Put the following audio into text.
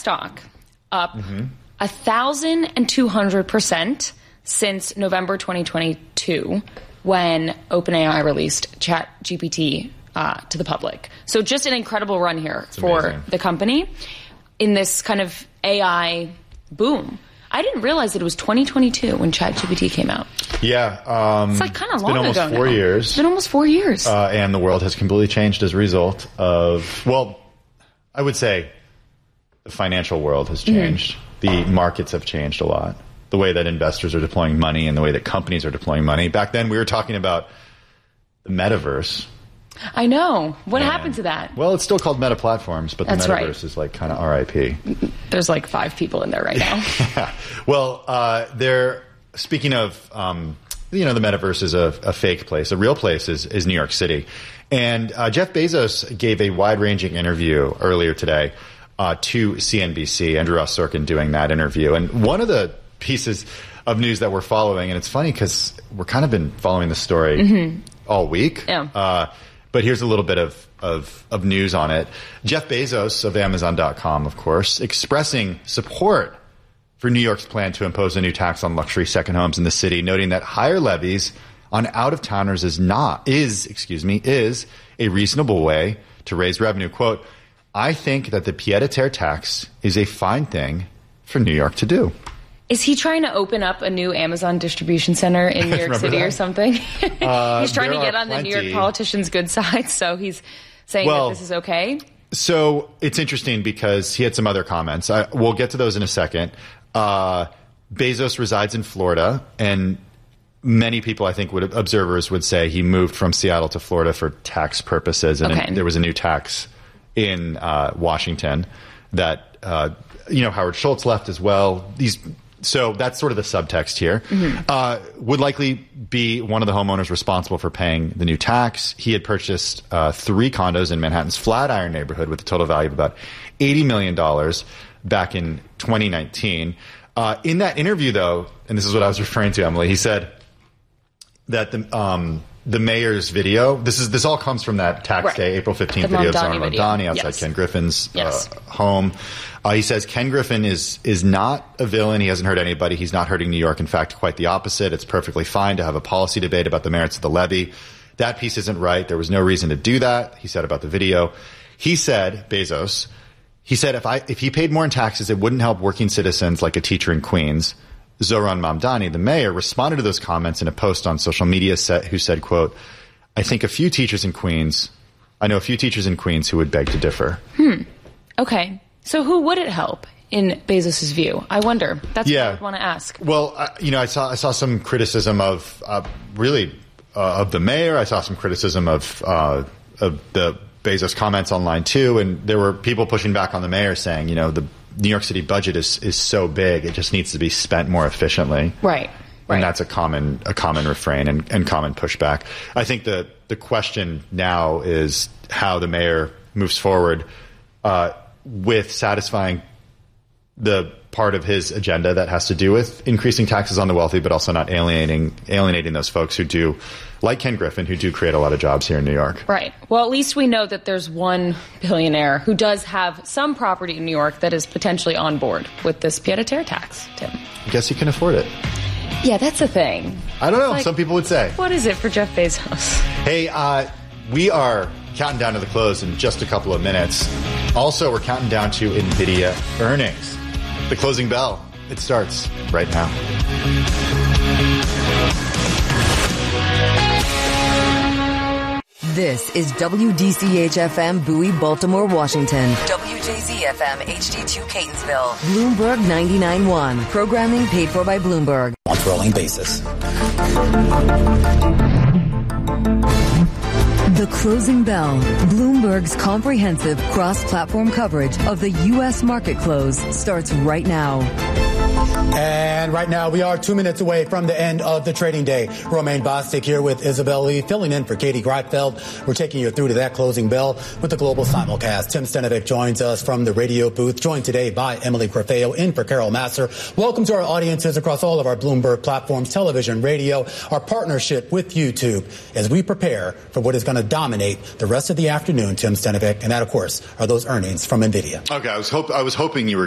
stock up 1,200% since November 2022 when OpenAI released ChatGPT to the public. So just an incredible run here for the company in this kind of AI boom. I didn't realize that it was 2022 when ChatGPT came out. Yeah. It's like kind of long ago now. It's been almost 4 years. It's been almost 4 years. And the world has completely changed as a result of, well, I would say the financial world has changed. The markets have changed a lot. The way that investors are deploying money and the way that companies are deploying money. Back then, we were talking about the metaverse. I know. What happened to that? Well, it's still called Meta Platforms, but the metaverse is like kind of RIP. There's like 5 people in there right now. Yeah. Well, speaking of, the metaverse is a fake place. A real place is New York City. And Jeff Bezos gave a wide-ranging interview earlier today to CNBC, Andrew Ross Sorkin doing that interview. And one of the pieces of news that we're following, and it's funny because we're kind of been following the story all week. Yeah. But here's a little bit of news on it. Jeff Bezos of Amazon.com, of course, expressing support for New York's plan to impose a new tax on luxury second homes in the city, noting that higher levies on out-of-towners is a reasonable way to raise revenue. Quote, I think that the pied-à-terre tax is a fine thing for New York to do. Is he trying to open up a new Amazon distribution center in New York City or something? He's trying to get on the New York politicians' good side, so he's saying that this is okay? So it's interesting because he had some other comments. We'll get to those in a second. Bezos resides in Florida, and many people, I think, observers would say he moved from Seattle to Florida for tax purposes, and there was a new tax in Washington that Howard Schultz left as well. So that's sort of the subtext here. Would likely be one of the homeowners responsible for paying the new tax. He had purchased 3 condos in Manhattan's Flatiron neighborhood with a total value of about $80 million back in 2019. In that interview, though, and this is what I was referring to, Emily, he said that the mayor's video, this all comes from that tax day, April 15th video of Zohran Mamdani outside Ken Griffin's home. He says Ken Griffin is not a villain. He hasn't hurt anybody. He's not hurting New York. In fact, quite the opposite. It's perfectly fine to have a policy debate about the merits of the levy. That piece isn't right. There was no reason to do that, he said about the video. He said, Bezos, if he paid more in taxes, it wouldn't help working citizens like a teacher in Queens. Zohran Mamdani, the mayor, responded to those comments in a post on social media who said, quote, I know a few teachers in Queens who would beg to differ. Okay. So who would it help in Bezos' view? I wonder. That's what I would want to ask. Well, I saw some criticism of the mayor. I saw some criticism of the Bezos comments online too, and there were people pushing back on the mayor saying, the New York City budget is so big, it just needs to be spent more efficiently. Right. And that's a common refrain and common pushback. I think the question now is how the mayor moves forward with satisfying the part of his agenda that has to do with increasing taxes on the wealthy, but also not alienating those folks who do, like Ken Griffin, who do create a lot of jobs here in New York. Right. Well, at least we know that there's one billionaire who does have some property in New York that is potentially on board with this pied-à-terre tax, Tim. I guess he can afford it. Yeah, that's the thing. I don't know. Some people would say. What is it for Jeff Bezos? Hey, we are counting down to the close in just a couple of minutes. Also, we're counting down to NVIDIA earnings. The closing bell. It starts right now. This is WDCH-FM Bowie, Baltimore, Washington. WJZ-FM HD2 Catonsville. Bloomberg 99.1. Programming paid for by Bloomberg. On a rolling basis. The Closing Bell, Bloomberg's comprehensive cross-platform coverage of the U.S. market close starts right now. And right now, we are 2 minutes away from the end of the trading day. Romaine Bostic here with Isabel Lee, filling in for Katie Greitfeld. We're taking you through to that closing bell with the global simulcast. Tim Stenovic joins us from the radio booth, joined today by Emily Crefeo, in for Carol Masser. Welcome to our audiences across all of our Bloomberg platforms, television, radio, our partnership with YouTube, as we prepare for what is going to dominate the rest of the afternoon, Tim Stenovic. And that, of course, are those earnings from NVIDIA. Okay, I was hoping you were